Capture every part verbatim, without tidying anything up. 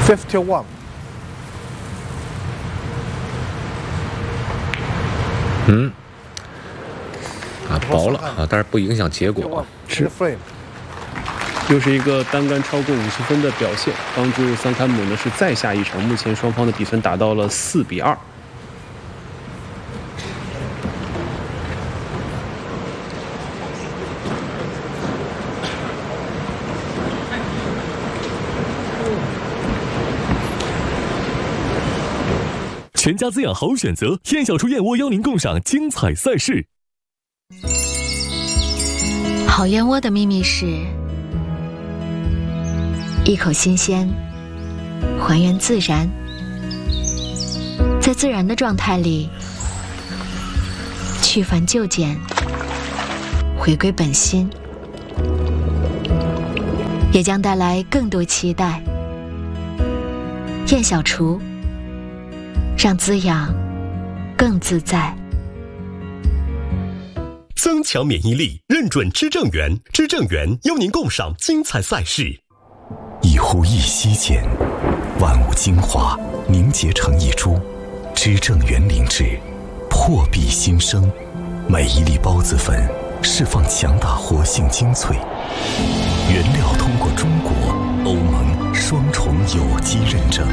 fifty-one。 嗯，啊，薄了啊，但是不影响结果。 是。 又是一个单杆超过五十分的表现，帮助桑坎姆呢是再下一城。目前双方的比分达到了四比二。 全家滋养好选择，燕小厨燕窝邀您共赏精彩赛事。 好燕窝的秘密是一口新鲜，还原自然，在自然的状态里去繁就简，回归本心，也将带来更多期待。燕小厨，让滋养更自在。 增强免疫力，认准知正源，知正源邀您共赏精彩赛事。 一呼一吸间，万物精华凝结成一株，知正源灵芝，破壁新生。每一粒孢子粉释放强大活性精粹，原料通过中国、欧盟双重有机认证，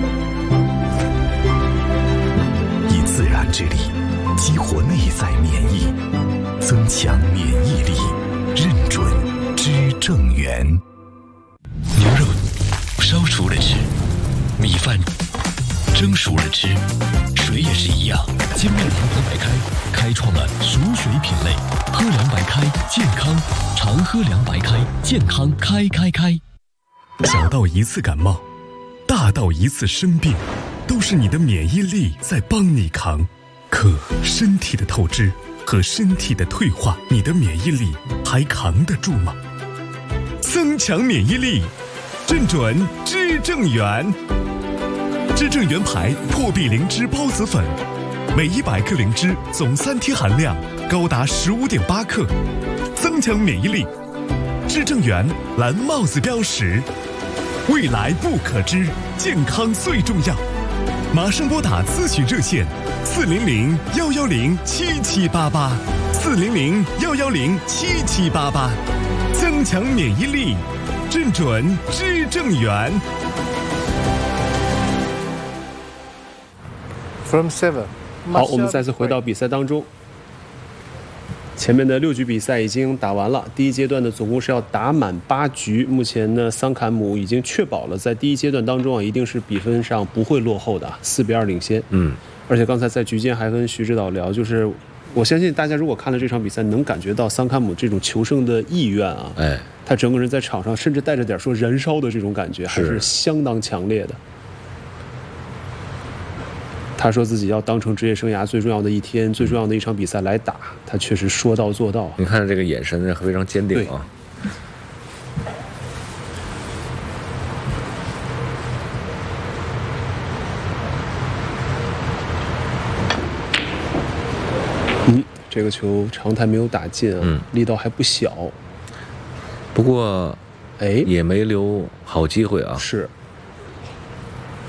以自然之力激活内在免疫，增强免疫力，认准知正源。 牛肉烧熟了吃，米饭蒸熟了吃，水也是一样。金麦堂喝白开开创了熟水品类，喝凉白开健康，常喝凉白开健康开开开。 小到一次感冒，大到一次生病，都是你的免疫力在帮你扛。可身体的透支和身体的退化，你的免疫力还扛得住吗？增强免疫力，认准知正源。知正源牌破壁灵芝孢子粉，每一百克灵芝总三贴含量高达十五点八克，增强免疫力。知正源蓝帽子标识，未来不可知，健康最重要。马上拨打咨询热线四零零幺幺零七七八八，四零零幺幺零七七八八，增强免疫力，认准知正源。 From seven。 好，我们再次回到比赛当中。前面的六局比赛已经打完了，第一阶段呢总共是要打满八局。目前呢，桑坎姆已经确保了在第一阶段当中啊，一定是比分上不会落后的，四比二领先。 嗯， 而且刚才在局间还跟徐指导聊，就是我相信大家如果看了这场比赛，能感觉到桑坎姆这种求胜的意愿啊， 哎， 他整个人在场上甚至带着点说燃烧的这种感觉，还是相当强烈的。他说自己要当成职业生涯最重要的一天、最重要的一场比赛来打，他确实说到做到。 你看这个眼神非常坚定啊。 嗯，这个球长台没有打进啊， 嗯、 力道还不小。 不过， 哎， 也没留好机会啊。 是。